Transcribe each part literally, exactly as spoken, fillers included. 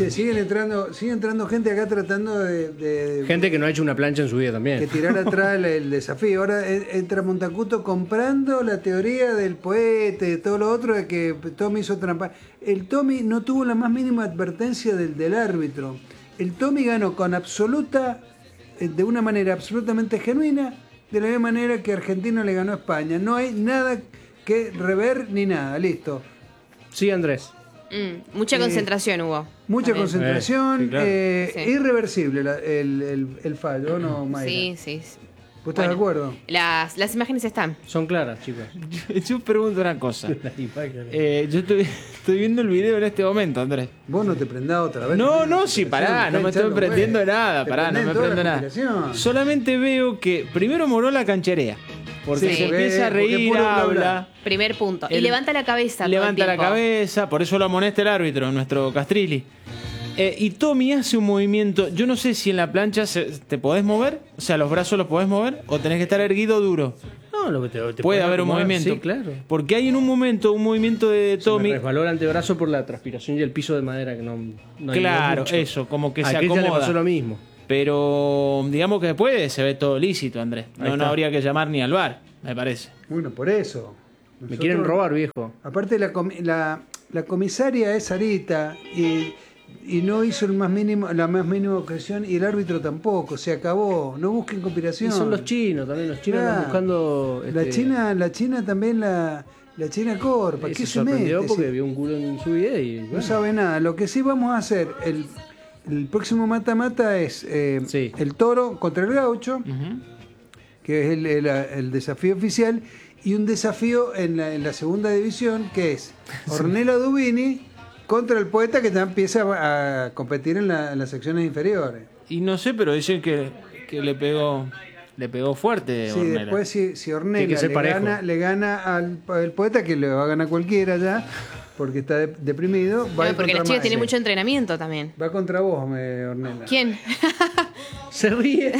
Che, siguen entrando, sigue entrando gente acá tratando de, de- Gente que no ha hecho una plancha en su vida también. que tirar atrás el, el desafío. Ahora en- entra Montacuto comprando la teoría del poeta y de todo lo otro de que Tommy hizo trampa. El Tommy no tuvo la más mínima advertencia del, del árbitro. El Tommy ganó con absoluta, eh, de una manera absolutamente genuina, de la misma manera que Argentina le ganó a España. No hay nada que rever ni nada, listo. Sí, Andrés. Mm, mucha Eh, concentración hubo. Mucha también. concentración, Eh, sí, claro. eh, Sí. irreversible la- el, el, el fallo, ¿no, Mayra? Sí, sí. sí. ¿Vos estás Bueno. de acuerdo? Las, las imágenes están. Son claras, chicos. Yo, yo pregunto una cosa. Las imágenes. Eh, yo estoy, estoy viendo el video en este momento, Andrés. Vos no te prendás otra vez. No, Tenés no, una sí, complicación, pará, no me está estoy hinchando prendiendo huevos. nada, Te pará, no prendés me toda prendo la nada. complicación. Solamente veo que primero Morola cancherea. Porque Sí, se porque- empieza a porque reír, puro bla, bla. habla. Primer punto. Y El- levanta la cabeza. todo el Levanta la tiempo. cabeza, por eso lo amonesta el árbitro, nuestro Castrilli. Eh, y Tommy hace un movimiento, yo no sé si en la plancha se- te podés mover, o sea, los brazos los podés mover, o tenés que estar erguido duro. No, lo que te, te Puede puedes haber un acomodar, movimiento. Sí, claro. Porque hay en un momento, un movimiento de Se me Tommy. resbaló el antebrazo por la transpiración y el piso de madera que no, no ayudó Claro, mucho. eso, como que A se Cristian le acomoda. pasó lo mismo. Pero digamos que después se ve todo lícito, Andrés. Ahí No, no está. habría que llamar ni al bar, me parece. Bueno, por eso. Me Nosotros- quieren robar, viejo. Aparte la, comi- la, la comisaria es Sarita y, y no hizo el más mínimo, la más mínima objeción y el árbitro tampoco. Se acabó. No busquen Y conspiración. son los chinos también. Los chinos Claro. están buscando. La este, China, la China también la, la China Corpa. eh, ¿Qué se se mete? sorprendió porque Si vio un culo en su video y. no bueno. sabe nada. Lo que sí vamos a hacer, el, el próximo mata-mata es eh, Sí. el Toro contra el Gaucho, Ujú. que es el, el- el desafío oficial, y un desafío en la, en la segunda división, que es Ornella Dubini contra el Poeta, que ya empieza a competir en, la- en las secciones inferiores. Y no sé, pero dicen que, que le pegó le pegó fuerte Sí, Ornella. después si, si Tiene Ornella que ser le parejo. gana, le gana al, al Poeta, que le va a ganar cualquiera ya, porque está de- deprimido, va a ir No, porque contra la chica Maya. tiene mucho entrenamiento también. Va contra vos, me, Ornella. ¿Quién? Se ríe.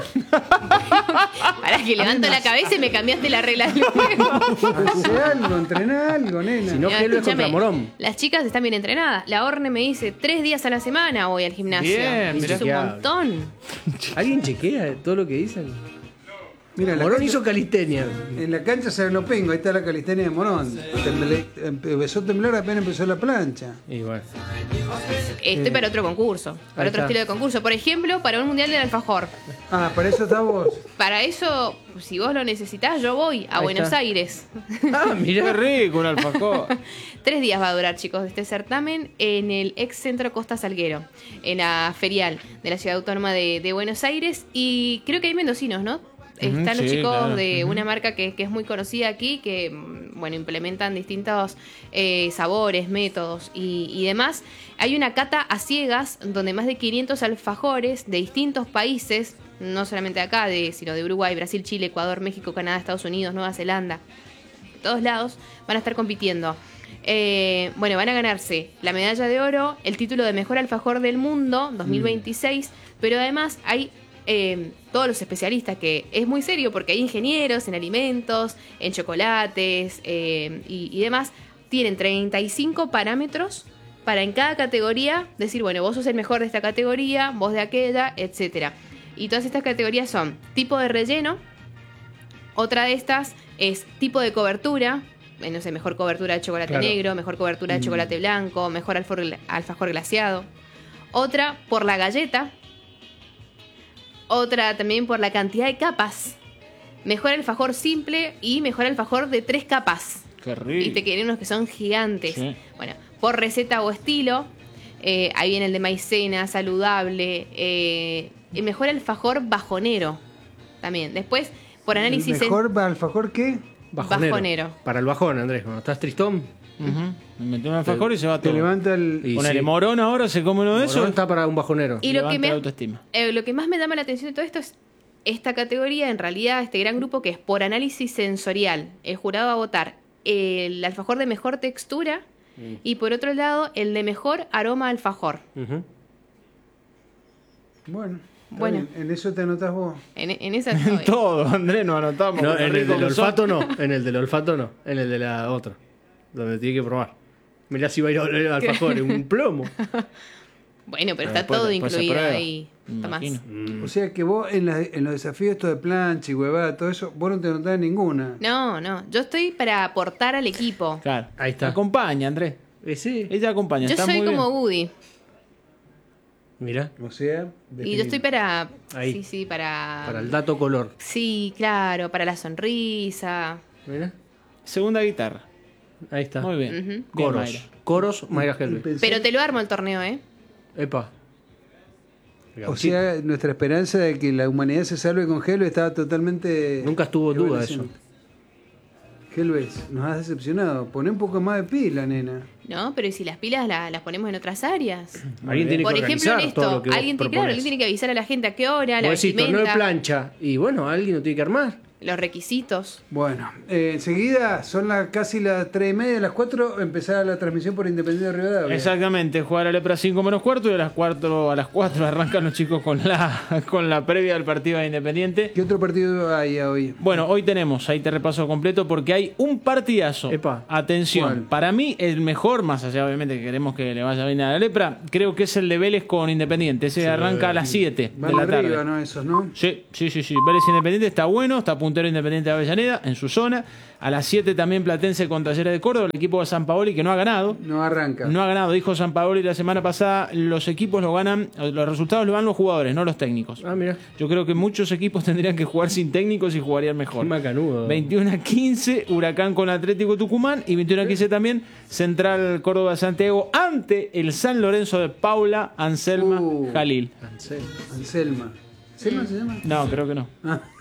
Para que levanto la cabeza y me cambiaste la regla del juego. Hace algo, entrená algo, nena. Si no, No, Gelo es escúchame, contra Morón. Las chicas están bien entrenadas. La Orne me dice, tres días a la semana voy al gimnasio. Bien, Eso mirá es un que montón. ¿Alguien chequea todo lo que dicen? Mira, la Morón cancha- hizo calistenia. en la cancha se lo pengo, ahí está la calistenia de Morón. Temble- empezó a temblar apenas empezó la plancha. Y bueno. Estoy para otro concurso, para Ahí otro está. estilo de concurso. Por ejemplo, para un mundial del alfajor. Ah, para eso está vos. Para eso, si vos lo necesitás, yo voy a Ahí Buenos está. Aires. Ah, Qué mirá. rico un alfajor. Tres días va a durar, chicos, este certamen en el ex centro Costa Salguero, en la ferial de la ciudad autónoma de, de Buenos Aires. Y creo que hay mendocinos, ¿no? Ujú, Están los sí, chicos claro. de Ujú. una marca que, que es muy conocida aquí, que mm, bueno, implementan distintos eh, sabores, métodos y, y demás. Hay una cata a ciegas donde más de quinientos alfajores de distintos países, no solamente de acá, de, sino de Uruguay, Brasil, Chile, Ecuador, México, Canadá, Estados Unidos, Nueva Zelanda, todos lados, van a estar compitiendo. Eh, bueno, van a ganarse la medalla de oro, el título de mejor alfajor del mundo dos mil veintiséis, pero además hay eh, todos los especialistas, que es muy serio porque hay ingenieros en alimentos, en chocolates eh, y, y demás. Tienen treinta y cinco parámetros para en cada categoría decir, bueno, vos sos el mejor de esta categoría, vos de aquella, etcétera. Y todas estas categorías son tipo de relleno, otra de estas es tipo de cobertura, eh, no sé, mejor cobertura de chocolate Claro. negro, mejor cobertura de chocolate blanco, mejor alfor- alfajor glaseado. Otra por la galleta. Otra también por la cantidad de capas. Mejor alfajor simple y mejor alfajor de tres capas. Qué rico. Y te quieren unos que son gigantes. Sí. Bueno, por receta o estilo, eh, ahí viene el de maicena, saludable. Eh, el mejor alfajor bajonero también. Después, por análisis... ¿El mejor alfajor qué? Bajonero. Bajonero. Para el bajón, Andrés. Cuando estás tristón, Ujú. Me metió un alfajor y se va Te todo. levanta el... Y Ponele sí. Morón ahora, se come uno de Morón esos. está para un bajonero. Y lo levanta que, me, la autoestima. eh, lo que más me llama la atención de todo esto es esta categoría, en realidad, este gran grupo que es por análisis sensorial. El jurado va a votar el alfajor de mejor textura y por otro lado el de mejor aroma a alfajor. Ujú. Bueno, está Bueno. bien. En eso te anotás vos. En, en esa estoy. Todo, Andrés, nos anotamos. No, con lo en el rico del que son. olfato no. En el del olfato no. En el de la otra. Donde tiene que probar. Mirá si va a ir a oler el alfajor. Un plomo. Bueno, pero Ah, está después- todo después se incluido prueba. ahí. Me Tomás. imagino. O sea que vos en, la- en los desafíos estos de plancha y huevada, todo eso, vos no te anotás en ninguna. No, no. Yo estoy para aportar al equipo. Claro. Ahí está. Acompaña, Andrés. Eh, sí, Ella acompaña. Yo está soy muy como bien. Woody. mira, O sea, Y yo estoy para. Ahí. Sí, sí, para. para el dato color. Sí, claro, para la sonrisa. Mira, Segunda guitarra. ahí está. Muy bien. Ujú. Bien, Coros. Mayra. Coros, Mayra Helve. Pensé- Pero te lo armo el torneo, ¿eh? Epa. O sea, nuestra esperanza de que la humanidad se salve con Helves estaba totalmente... Nunca estuvo duda eso. evanescente. Helves, nos has decepcionado. Poné un poco más de pila, nena. ¿No? Pero ¿y si las pilas la- las ponemos en otras áreas? Alguien tiene Por que ejemplo, organizar en todo esto, lo que vos alguien, tiene- claro, proponés. alguien tiene que avisar a la gente a qué hora, la Vos decís, torneo de vestimenta, plancha. Y bueno, alguien lo tiene que armar. los requisitos. Bueno, eh, enseguida son las casi las tres y media, las cuatro, empezará la transmisión por Independiente de Rivadavia. Exactamente, jugar a Lepra cinco menos cuarto y a las cuatro, a las cuatro arrancan los chicos con la, con la previa del partido de Independiente. ¿Qué otro partido hay hoy? Bueno, hoy tenemos, ahí te repaso completo porque hay un partidazo. Epa. Atención, ¿Cuál? para mí el mejor, más allá obviamente que queremos que le vaya bien a la Lepra, creo que es el de Vélez con Independiente. Ese arranca a las siete de Van la tarde. arriba, ¿no? Esos, ¿no? Sí, sí, sí, sí. Vélez Independiente está bueno, está puntero Independiente de Avellaneda en su zona. A las siete también Platense con Talleres de Córdoba, el equipo de San Paoli que no ha ganado. No arranca. No ha ganado, dijo San Paoli la semana pasada, los equipos lo ganan, los resultados los ganan los jugadores, no los técnicos. Ah, mira. Yo creo que muchos equipos tendrían que jugar sin técnicos y jugarían mejor. Qué macanudo. veintiuno a quince, Huracán con Atlético Tucumán y veintiuno a quince también Central Córdoba Santiago ante el San Lorenzo de Paula Anselma Uh. Jalil. Ansel. Anselma. ¿Anselma se llama? No, creo que no. Ah.